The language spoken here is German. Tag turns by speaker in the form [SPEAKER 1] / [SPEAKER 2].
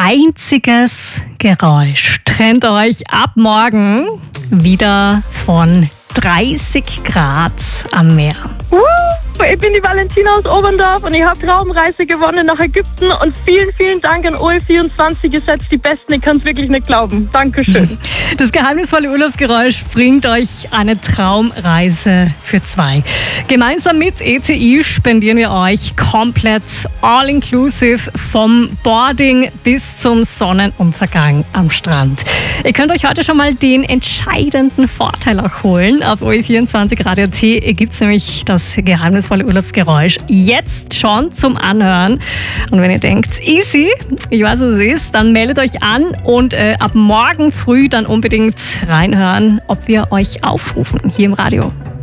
[SPEAKER 1] einziges Geräusch trennt euch ab morgen wieder von 30 Grad am Meer.
[SPEAKER 2] Ich bin die Valentina aus Oberndorf und ich habe Traumreise gewonnen nach Ägypten und vielen, vielen Dank an OE24, ihr seid die Besten, ich kann es wirklich nicht glauben. Dankeschön.
[SPEAKER 1] Das geheimnisvolle Urlaubsgeräusch bringt euch eine Traumreise für zwei. Gemeinsam mit ETI spendieren wir euch komplett all-inclusive vom Boarding bis zum Sonnenuntergang am Strand. Ihr könnt euch heute schon mal den entscheidenden Vorteil auch holen. Auf OE24 Radio T gibt es nämlich das geheimnisvolle Urlaubsgeräusch jetzt schon zum Anhören. Und wenn ihr denkt, easy, ich weiß, was es ist, dann meldet euch an und ab morgen früh dann unbedingt reinhören, ob wir euch aufrufen hier im Radio.